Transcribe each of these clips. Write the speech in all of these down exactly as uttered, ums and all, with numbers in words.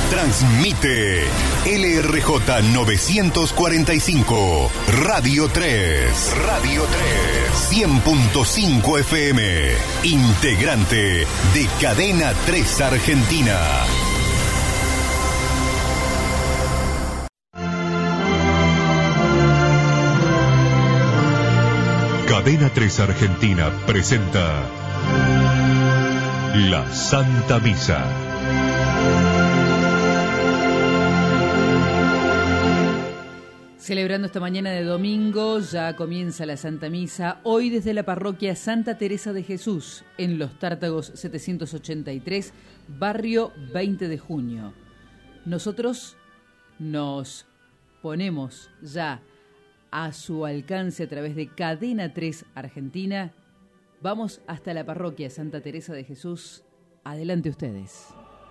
Transmite L R J novecientos cuarenta y cinco, Radio tres. Radio tres. cien punto cinco F M. Integrante de Cadena tres Argentina. Cadena tres Argentina presenta La Santa Misa. Celebrando esta mañana de domingo, ya comienza la Santa Misa, hoy desde la parroquia Santa Teresa de Jesús, en Los Tártagos setecientos ochenta y tres, barrio veinte de junio. Nosotros nos ponemos ya a su alcance a través de Cadena tres Argentina. Vamos hasta la parroquia Santa Teresa de Jesús. Adelante ustedes.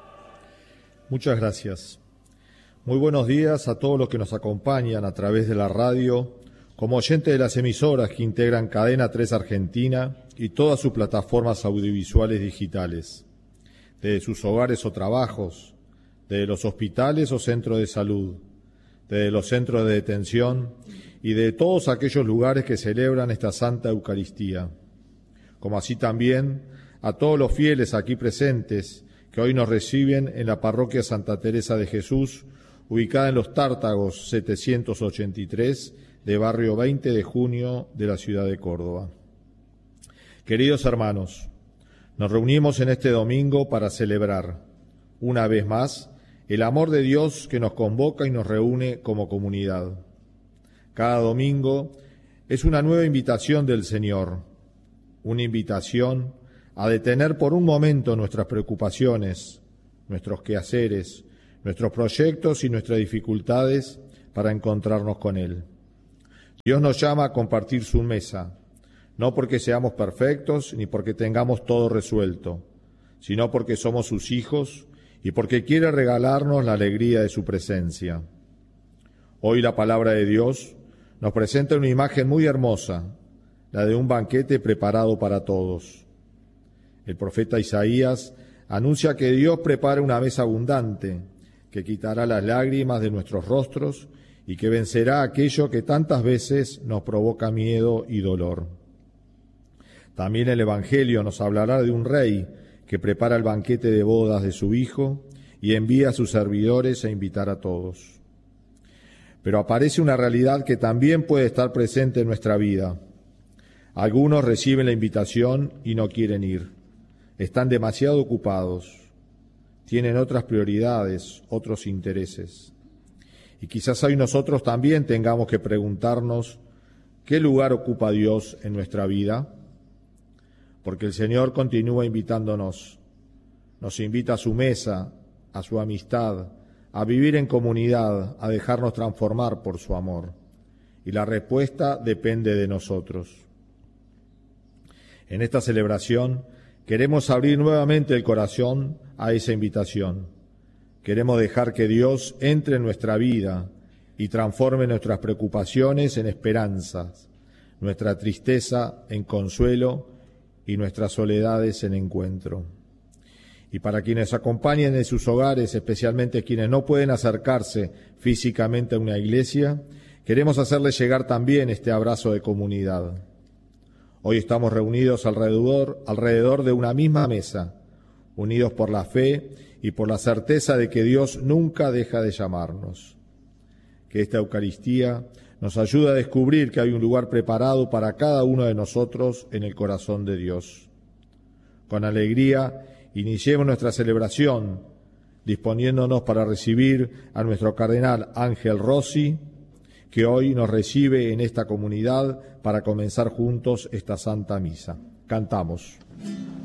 Muchas gracias. Muy buenos días a todos los que nos acompañan a través de la radio, como oyentes de las emisoras que integran Cadena tres Argentina y todas sus plataformas audiovisuales digitales, desde sus hogares o trabajos, desde los hospitales o centros de salud, desde los centros de detención y de todos aquellos lugares que celebran esta Santa Eucaristía, como así también a todos los fieles aquí presentes que hoy nos reciben en la parroquia Santa Teresa de Jesús, ubicada en Los Tártagos setecientos ochenta y tres, de barrio veinte de junio de la ciudad de Córdoba. Queridos hermanos, nos reunimos en este domingo para celebrar, una vez más, el amor de Dios que nos convoca y nos reúne como comunidad. Cada domingo es una nueva invitación del Señor, una invitación a detener por un momento nuestras preocupaciones, nuestros quehaceres, nuestros proyectos y nuestras dificultades para encontrarnos con Él. Dios nos llama a compartir su mesa, no porque seamos perfectos ni porque tengamos todo resuelto, sino porque somos sus hijos y porque quiere regalarnos la alegría de su presencia. Hoy la palabra de Dios nos presenta una imagen muy hermosa, la de un banquete preparado para todos. El profeta Isaías anuncia que Dios prepara una mesa abundante, que quitará las lágrimas de nuestros rostros y que vencerá aquello que tantas veces nos provoca miedo y dolor. También el Evangelio nos hablará de un rey que prepara el banquete de bodas de su hijo y envía a sus servidores a invitar a todos. Pero aparece una realidad que también puede estar presente en nuestra vida. Algunos reciben la invitación y no quieren ir. Están demasiado ocupados. Tienen otras prioridades, otros intereses. Y quizás hoy nosotros también tengamos que preguntarnos ¿qué lugar ocupa Dios en nuestra vida? Porque el Señor continúa invitándonos. Nos invita a su mesa, a su amistad, a vivir en comunidad, a dejarnos transformar por su amor. Y la respuesta depende de nosotros. En esta celebración queremos abrir nuevamente el corazón a esa invitación. Queremos dejar que Dios entre en nuestra vida y transforme nuestras preocupaciones en esperanzas, nuestra tristeza en consuelo y nuestras soledades en encuentro. Y para quienes acompañen en sus hogares, especialmente quienes no pueden acercarse físicamente a una iglesia, queremos hacerles llegar también este abrazo de comunidad. Hoy estamos reunidos alrededor, alrededor de una misma mesa, unidos por la fe y por la certeza de que Dios nunca deja de llamarnos. Que esta Eucaristía nos ayude a descubrir que hay un lugar preparado para cada uno de nosotros en el corazón de Dios. Con alegría, iniciemos nuestra celebración, disponiéndonos para recibir a nuestro cardenal Ángel Rossi, que hoy nos recibe en esta comunidad para comenzar juntos esta Santa Misa. Cantamos.